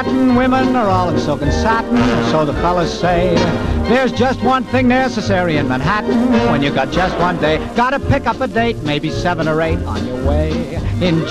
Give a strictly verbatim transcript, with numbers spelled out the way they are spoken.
Manhattan women are all in silk and satin, so the fellas say. There's just one thing necessary in Manhattan when you got just one day. Gotta pick up a date, maybe seven or eight on your way. In